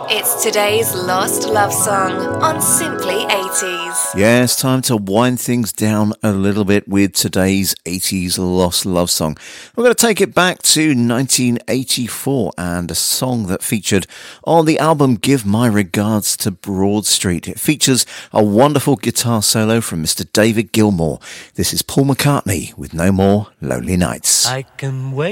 It's today's Lost Love Song on Simply 80s. Yeah, it's time to wind things down a little bit with today's 80s Lost Love Song. We're going to take it back to 1984 and a song that featured on the album Give My Regards to Broad Street. It features a wonderful guitar solo from Mr. David Gilmour. This is Paul McCartney with No More Lonely Nights. I can wait